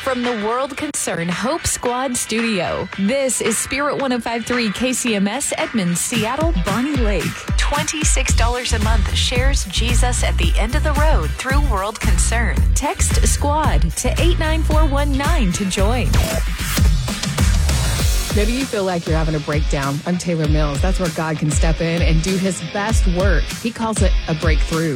From the World Concern Hope Squad Studio, this is Spirit 105.3 KCMS, Edmonds, Seattle, Bonnie Lake. $26 a month shares Jesus at the end of the road through World Concern. Text SQUAD to 89419 to join. Maybe you feel like you're having a breakdown. I'm Taylor Mills. That's where God can step in and do his best work. He calls it a breakthrough.